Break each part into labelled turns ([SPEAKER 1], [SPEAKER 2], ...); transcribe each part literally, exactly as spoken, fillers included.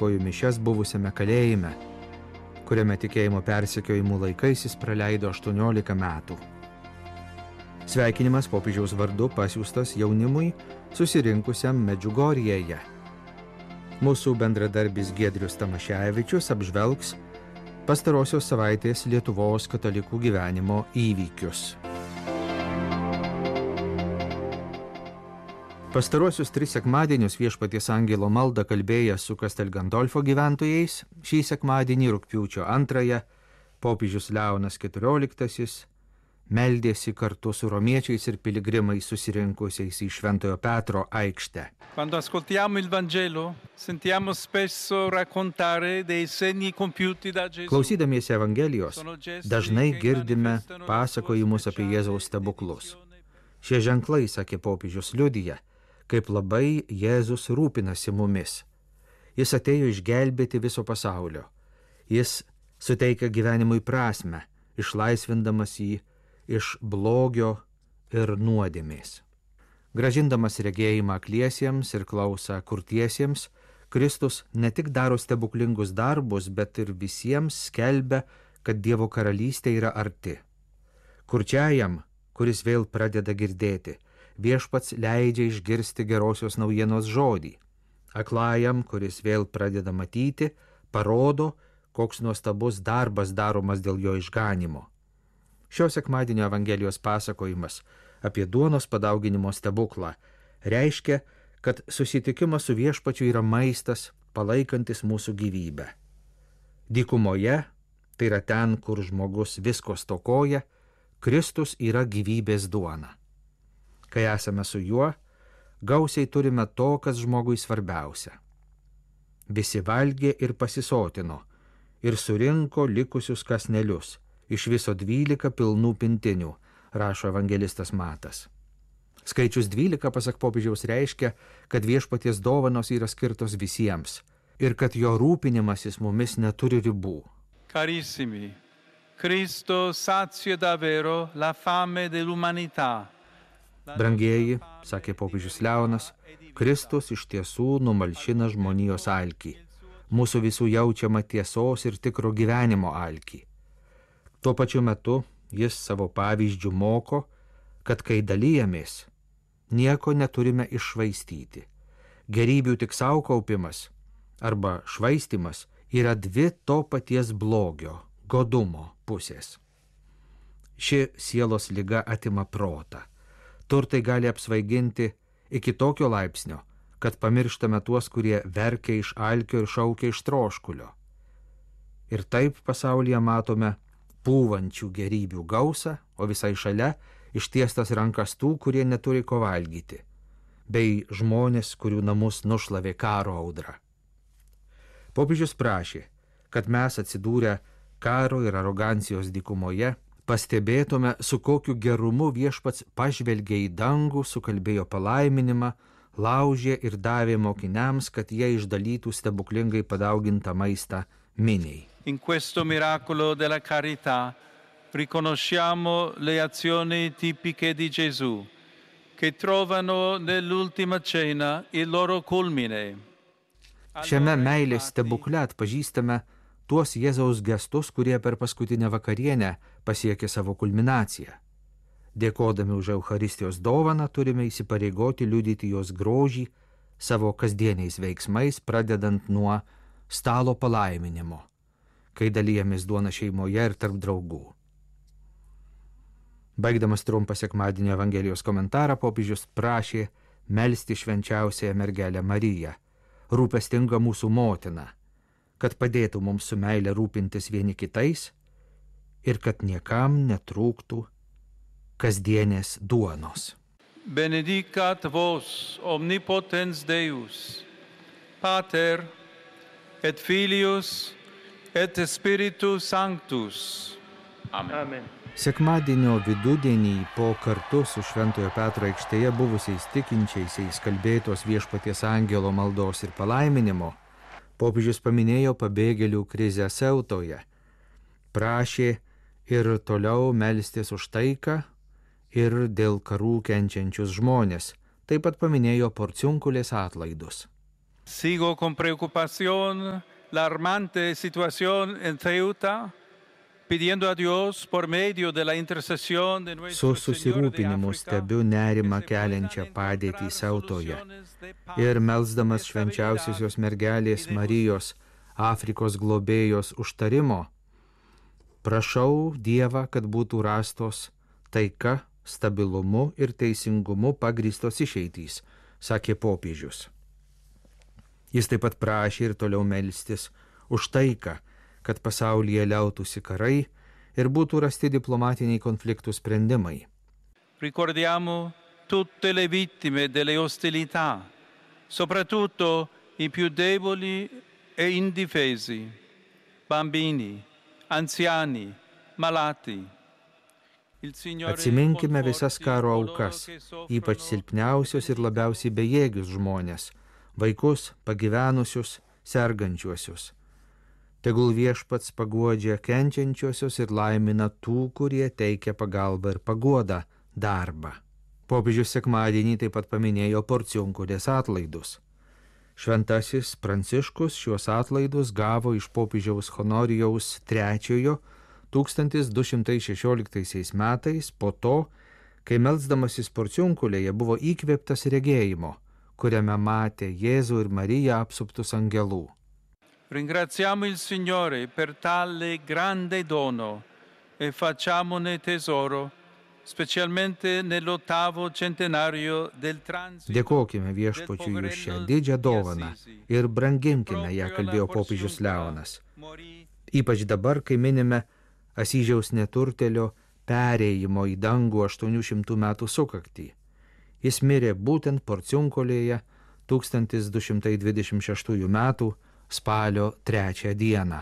[SPEAKER 1] aukojo mišias buvusiame kalėjime, kuriame tikėjimo persekiojimų laikais jis praleido aštuoniolika metų. Sveikinimas popiežiaus vardu pasiųstas jaunimui susirinkusiam Medžiugorjėje. Mūsų bendradarbis Giedrius Tamaševičius apžvelgs pastarosios savaitės Lietuvos katalikų gyvenimo įvykius. Pastaruosius tris sekmadienius Viešpaties angelo maldą kalbėjęs su Castel Gandolfo gyventojais, šį sekmadienį rugpjūčio antrąją popiežius Leonas keturioliktasis meldėsi kartu su romiečiais ir piligrimais susirinkusiais į Šventojo Petro aikštę.
[SPEAKER 2] Quando ascoltiamo il Vangelo, sentiamo spesso raccontare dei segni compiuti da Gesù.
[SPEAKER 1] Klausydamiesi Evangelijos, dažnai girdime pasakojimus apie Jėzaus stebuklus. Šie ženklai, sakė popiežius, liudija, kaip labai Jėzus rūpinasi mumis. Jis atėjo išgelbėti viso pasaulio. Jis suteikia gyvenimui prasmę, išlaisvindamas jį iš blogio ir nuodėmės. Grąžindamas regėjimą akliesiems ir klausą kurtiesiems, Kristus ne tik daro stebuklingus darbus, bet ir visiems skelbia, kad Dievo karalystė yra arti. Kurčiajam, kuris vėl pradeda girdėti, Viešpats leidžia išgirsti gerosios naujienos žodį. Aklajam, kuris vėl pradeda matyti, parodo, koks nuostabus darbas daromas dėl jo išganimo. Šio sekmadienio Evangelijos pasakojimas apie duonos padauginimo stebuklą reiškia, kad susitikimas su Viešpačiu yra maistas, palaikantis mūsų gyvybę. Dykumoje, tai yra ten, kur žmogus visko stokoja, Kristus yra gyvybės duona. Kai esame su juo, gausiai turime to, kas žmogui svarbiausia. Visi valgė ir pasisotino ir surinko likusius kąsnelius, iš viso dvylika pilnų pintinių, rašo evangelistas Matas. Skaičius dvylika, pasak popiežiaus, reiškia, kad Viešpaties dovanos yra skirtos visiems ir kad jo rūpinimasis mumis neturi ribų.
[SPEAKER 2] Carissimi, Cristo sazia davvero la fame dell'umanità.
[SPEAKER 1] Brangieji, sakė popiežius Leonas, Kristus iš tiesų numalšina žmonijos alkį, mūsų visų jaučiamą tiesos ir tikro gyvenimo alkį. Tuo pačiu metu jis savo pavyzdžių moko, kad kai dalyjamės, nieko neturime iššvaistyti. Gerybių tik savo kaupimas arba švaistimas yra dvi to paties blogio, godumo pusės. Ši sielos liga atima protą. Turtai gali apsvaiginti iki tokio laipsnio, kad pamirštame tuos, kurie verkia iš alkio ir šaukia iš troškulio. Ir taip pasaulyje matome pūvančių gerybių gausą, o visai šalia ištiestas rankas tų, kurie neturi ko valgyti, bei žmonės, kurių namus nušlavė karo audra. Popiežius prašė, kad mes atsidūrę karo ir arogancijos dykumoje pastebėtume, su kokiu gerumu Viešpats pažvelgė į dangų, sukalbėjo palaiminimą, laužė ir davė mokiniams, kad jie išdalytų stebuklingai padaugintą maistą miniai.
[SPEAKER 2] In questo miracolo della carità riconosciamo le azioni tipiche di Gesù, che trovano nell'ultima cena il loro culmine.
[SPEAKER 1] Šiame meilės stebukle atpažįstame tuos Jėzaus gestus, kurie per paskutinę vakarienę pasiekė savo kulminaciją. Dėkodami už Eucharistijos dovaną turime įsipareigoti liudyti jos grožį savo kasdieniais veiksmais, pradedant nuo stalo palaiminimo, kai dalyjamės duoną šeimoje ir tarp draugų. Baigdamas trumpą sekmadienio Evangelijos komentarą, popiežius prašė melsti švenčiausiąją mergelę Mariją, rūpestingą mūsų motiną, kad padėtų mums su meile rūpintis vieni kitais ir kad niekam netrūktų kasdienės duonos.
[SPEAKER 2] Benedicat vos omnipotens Deus, Pater et Filius et Spiritus Sanctus. Amen. Amen.
[SPEAKER 1] Sekmadienio vidudienį po kartu su Šventojo Petro aikštėje buvusiais tikinčiaisiais kalbėtos Viešpaties angelo maldos ir palaiminimo, popiežius paminėjo pabėgėlių krizę Siautoje, prašė ir toliau melstis už taiką ir dėl karų kenčiančius žmonės, taip pat paminėjo Porciunkulės atlaidus.
[SPEAKER 2] Sigo con preocupación la alarmante situación en Ceuta, pidiendo a Dios por medio de la intercesión de
[SPEAKER 1] Su
[SPEAKER 2] nuestro Señor de
[SPEAKER 1] susirūpinimu
[SPEAKER 2] África
[SPEAKER 1] stebiu nerimą keliančią padėtį Siautoje ir melsdamas švenčiausiosios mergelės Marijos, Afrikos globėjos užtarimo, prašau Dievą, kad būtų rastos taika, stabilumu ir teisingumu pagrįstos išeitys, sakė popiežius. Jis taip pat prašė ir toliau melstis už taiką, kad pasaulyje liautųsi karai ir būtų rasti diplomatiniai konfliktų sprendimai.
[SPEAKER 2] Ricordiamo tutte le vittime delle ostilità, soprattutto i più deboli e indifesi, bambini, anziani, malati.
[SPEAKER 1] Atsiminkime visas karo aukas, ypač silpniausius ir labiausiai bejėgius žmonės, vaikus, pagyvenusius, sergančiuosius. Tegul Viešpats paguodžia kenčiančiuosius ir laimina tų, kurie teikia pagalbą ir paguodą darbą. Popiežius sekmadienį taip pat paminėjo Porciunkulės atlaidus. Šventasis Pranciškus šiuos atlaidus gavo iš popiežiaus Honorijaus trečiojo tūkstantis du šimtai šešioliktaisiais metais po to, kai melsdamasis Porciunkulėje buvo įkvėptas regėjimo, kuriame matė Jėzų ir Mariją apsuptus angelų.
[SPEAKER 2] Ringraziamo il Signore per tale grande dono e facciamone tesoro, specialmente nell'ottavo centenario del transito.
[SPEAKER 1] Dėkokime Viešpačiui už šią didžią dovaną ir branginkime ją, kalbėjo popiežius Leonas. Ypač dabar, kai minime Asyžiaus neturtelio perėjimo į dangų aštuonių šimtų metų sukaktį. Jis mirė būtent Porciunkulėje tūkstantis du šimtai dvidešimt šeštųjų metų spalio trečią dieną.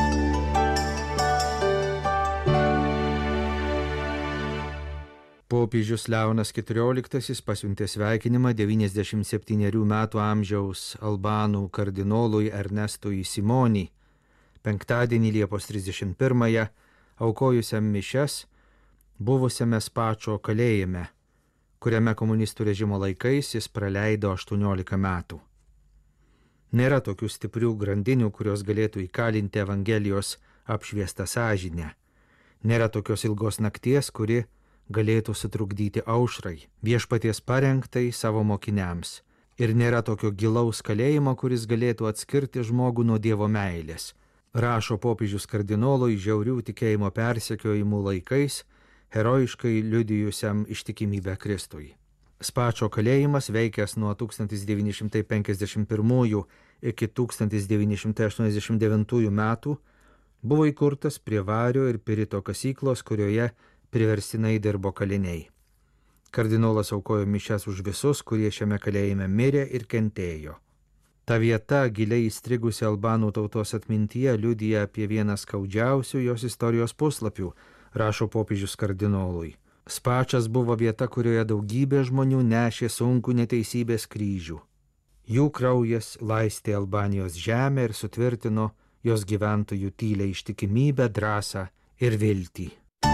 [SPEAKER 1] Popiežius Leonas keturioliktasis pasiuntė sveikinimą devyniasdešimt septynerių metų amžiaus albanų kardinolui Ernestui Simoni, penktadienį Liepos trisdešimt pirmąją aukojusiam mišias buvusiame Spačo kalėjime, kuriame komunistų režimo laikais jis praleido aštuoniolika metų. Nėra tokių stiprių grandinių, kurios galėtų įkalinti Evangelijos apšviestą sąžinę. Nėra tokios ilgos nakties, kuri galėtų sutrukdyti aušrai, Viešpaties parengtai savo mokiniams. Ir nėra tokio gilaus kalėjimo, kuris galėtų atskirti žmogų nuo Dievo meilės, rašo popiežius kardinolui žiaurių tikėjimo persekiojimų laikais, herojiškai liudijusiam ištikimybę Kristui. Spačo kalėjimas, veikęs nuo tūkstantis devyni šimtai penkiasdešimt pirmųjų iki tūkstantis devyni šimtai aštuoniasdešimt devintųjų metų, buvo įkurtas prie Vario ir Pirito kasyklos, kurioje priverstinai dirbo kaliniai. Kardinolas aukojo mišias už visus, kurie šiame kalėjime mirė ir kentėjo. Ta vieta, giliai įstrigusi albanų tautos atmintyje, liudija apie vieną skaudžiausių jos istorijos puslapių, rašo popiežius kardinolui. Spačas buvo vieta, kurioje daugybė žmonių nešė sunkų neteisybės kryžių. Jų kraujas laistė Albanijos žemę ir sutvirtino jos gyventojų tylią ištikimybę, drąsą ir viltį.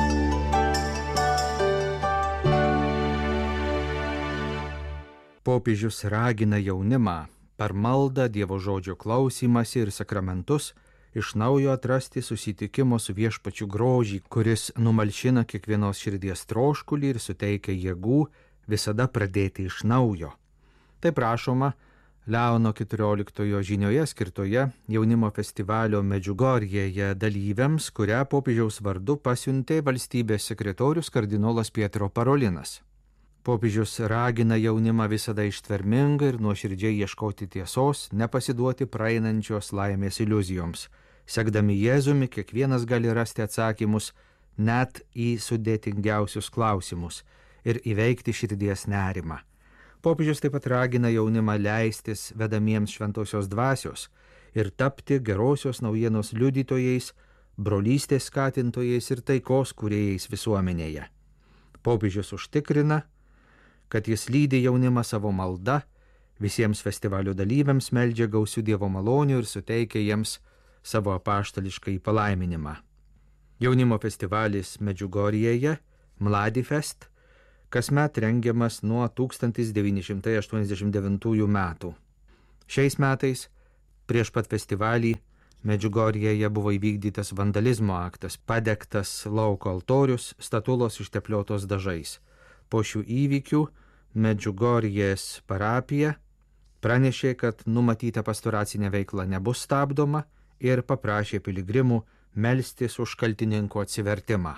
[SPEAKER 1] Popiežius ragina jaunimą per maldą, Dievo žodžio klausymąsi ir sakramentus iš naujo atrasti susitikimo su Viešpačiu grožį, kuris numalšina kiekvienos širdies troškulį ir suteikia jėgų visada pradėti iš naujo. Taip rašoma Leono keturioliktojo žinioje skirtoje jaunimo festivalio Medžiugorjėje dalyviams, kurią popiežiaus vardu pasiuntė valstybės sekretorius kardinolas Pietro Parolinas. Popiežius ragina jaunimą visada ištvermingai ir nuoširdžiai ieškoti tiesos, nepasiduoti praeinančios laimės iliuzijoms. Sekdami Jėzumi, kiekvienas gali rasti atsakymus net į sudėtingiausius klausimus ir įveikti širdies nerimą. Popiežius taip pat ragina jaunimą leistis vedamiems šventosios dvasios ir tapti gerosios naujienos liudytojais, brolystės skatintojais ir taikos kūrėjais visuomenėje. Popiežius užtikrina, kad jis lydi jaunimą savo malda, visiems festivalio dalyviams meldžia gausių Dievo malonių ir suteikia jiems savo apaštališkai palaiminimą. Jaunimo festivalis Medžiugorjėje, Mladifest, kasmet rengiamas nuo tūkstantis devyni šimtai aštuoniasdešimt devintųjų metų. Šiais metais, prieš pat festivalį, Medžiugorjėje buvo įvykdytas vandalizmo aktas, padegtas lauko altorius, statulos ištepliotos dažais. Po šių įvykių Medžiugorjės parapija pranešė, kad numatyta pastoracinė veikla nebus stabdoma ir paprašė piligrimų melstis už kaltininko atsivertimą.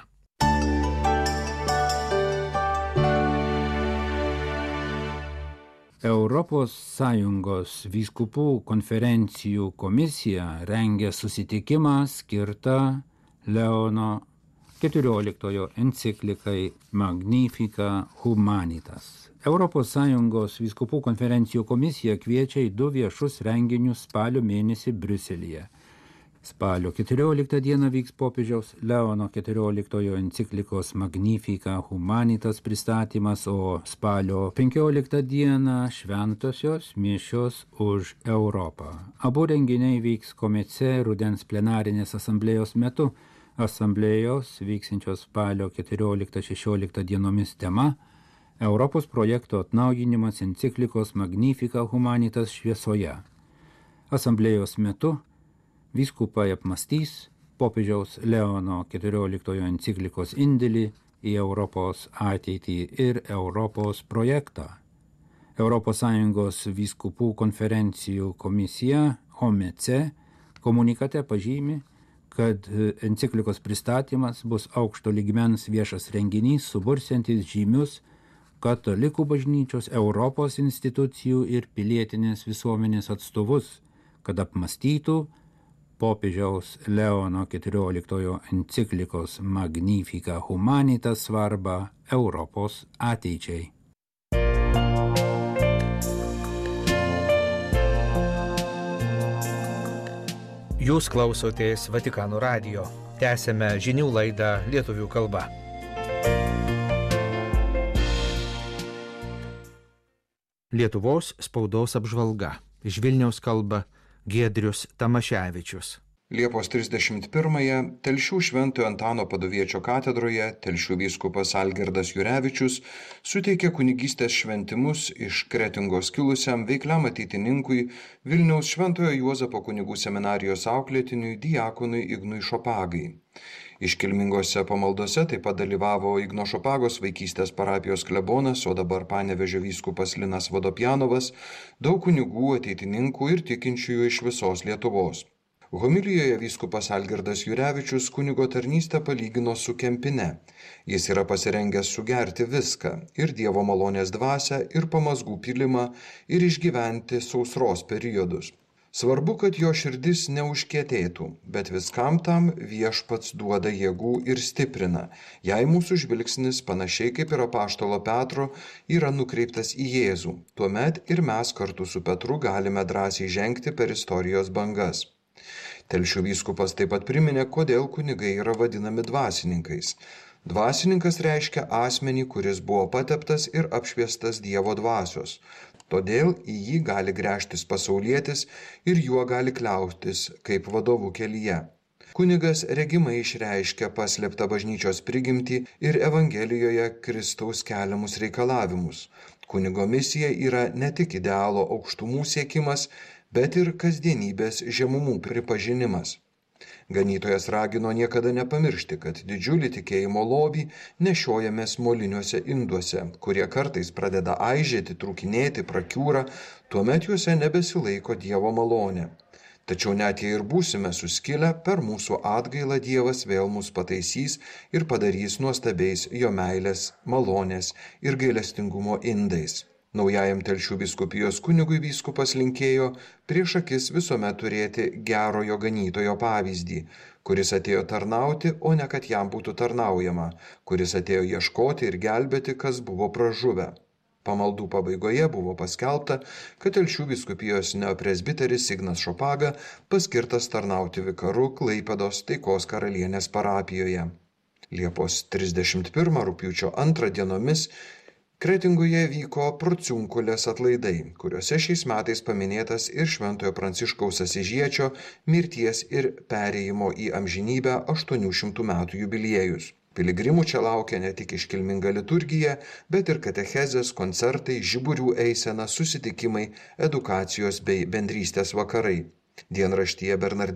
[SPEAKER 3] Europos Sąjungos vyskupų konferencijų komisija rengia susitikimą skirtą Leono keturioliktojo enciklikai Magnifica Humanitas. Europos Sąjungos vyskupų konferencijų komisija kviečia į du viešus renginius spalio mėnesį Briuselyje. Spalio keturioliktą dieną vyks popiežiaus Leono keturioliktojo enciklikos Magnifica Humanitas pristatymas, o spalio penkioliktą dieną šventosios mišios už Europą. Abu renginiai vyks Komece rudens plenarinės asamblėjos metu. Asamblėjos vyksinčios spalio keturioliktą šešioliktą dienomis tema Europos projekto atnaujinimas enciklikos Magnifica Humanitas šviesoje. Asamblėjos metu vyskupai apmastys popiežiaus Leono keturioliktojo enciklikos indėlį į Europos ateitį ir Europos projektą. Europos Sąjungos vyskupų konferencijų komisija O M C komunikate pažymi, kad enciklikos pristatymas bus aukšto lygmens viešas renginys, subursiantis žymius katalikų bažnyčios, Europos institucijų ir pilietinės visuomenės atstovus, kad apmastytų popiežiaus Leono keturioliktojo enciklikos Magnifica Humanitas svarbą Europos ateičiai.
[SPEAKER 1] Jūs klausotės Vatikano radijo. Tęsėme žinių laidą lietuvių kalba. Lietuvos spaudos apžvalga. Iš Vilniaus kalba Giedrius Tamaševičius.
[SPEAKER 4] Liepos trisdešimt pirmąją Telšių Šventojo Antano Paduviečio katedroje Telšių vyskupas Algirdas Jurevičius suteikė kunigystės šventimus iš Kretingos kilusiam veikliam ateitininkui Vilniaus Šventojo Juozapo kunigų seminarijos auklėtiniui diakonui Ignui Šopagai. Iškilmingose pamaldose taip pat dalyvavo Igno Šopagos vaikystės parapijos klebonas, o dabar Panevėžio vyskupas Linas Vodopjanovas, daug kunigų, ateitininkų ir tikinčiųjų iš visos Lietuvos. Homilijoje vyskupas Algirdas Jurevičius kunigo tarnystę palygino su kempine. Jis yra pasirengęs sugerti viską – ir Dievo malonės dvasią, ir pamazgų pylimą, ir išgyventi sausros periodus. Svarbu, kad jo širdis neužkietėtų, bet viskam tam Viešpats duoda jėgų ir stiprina, jei mūsų žvilgsnis, panašiai kaip ir apaštalo Petro, yra nukreiptas į Jėzų. Tuomet ir mes kartu su Petru galime drąsiai žengti per istorijos bangas. Telšių vyskupas taip pat priminė, kodėl kunigai yra vadinami dvasininkais. Dvasininkas reiškia asmenį, kuris buvo pateptas ir apšviestas Dievo dvasios. Todėl į jį gali gręžtis pasaulietis ir juo gali kliautis kaip vadovų kelyje. Kunigas regimai išreiškia paslėptą bažnyčios prigimtį ir Evangelijoje Kristaus keliamus reikalavimus. Kunigo misija yra ne tik idealo aukštumų siekimas, bet ir kasdienybės žemumų pripažinimas. Ganytojas ragino niekada nepamiršti, kad didžiulį tikėjimo lobį nešiojamės moliniuose induose, kurie kartais pradeda aižėti, trūkinėti, prakiūra, tuomet juose nebesilaiko Dievo malonė. Tačiau net jei ir būsime suskilę, per mūsų atgailą Dievas vėl mus pataisys ir padarys nuostabiais jo meilės, malonės ir gailestingumo indais. Naujajam Telšių vyskupijos kunigui vyskupas linkėjo prieš akis visuomet turėti gerojo ganytojo pavyzdį, kuris atėjo tarnauti, o ne kad jam būtų tarnaujama, kuris atėjo ieškoti ir gelbėti, kas buvo pražuvę. Pamaldų pabaigoje buvo paskelbta, kad Telšių vyskupijos neopresbiteris Ignas Šopaga paskirtas tarnauti vikaru Klaipėdos Taikos karalienės parapijoje. Liepos trisdešimt pirmą rugpjūčio antrą dienomis Kretingoje vyko Prociunkulės atlaidai, kuriuose šiais metais paminėtas ir Šventojo Pranciškaus Asyžiečio mirties ir perėjimo į amžinybę aštuonių šimtų metų jubiliejus. Piligrimų čia laukia ne tik iškilminga liturgija, bet ir katechezės, koncertai, žiburių eisena, susitikimai, edukacijos bei bendrystės vakarai. Dienraštyje Bernardinų